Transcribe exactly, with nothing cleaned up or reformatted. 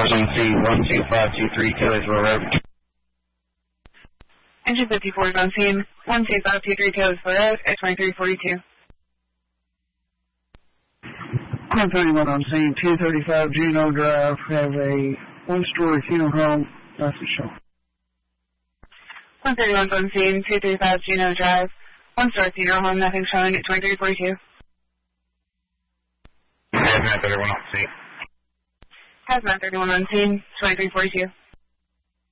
fifty-four is on scene, one two five two three Taylorville Road. Engine fifty-four is on scene, one two five two three Taylorville Road at twenty-three forty-two. one thirty-one on scene, two thirty-five Juno Drive, have a one-story funeral home, nothing shown. one thirty-one is on scene, two thirty-five Juno Drive, one-story funeral home, nothing showing at twenty-three forty-two. Hazmat thirty-one on scene. Hazmat thirty-one on scene, twenty-three forty-two.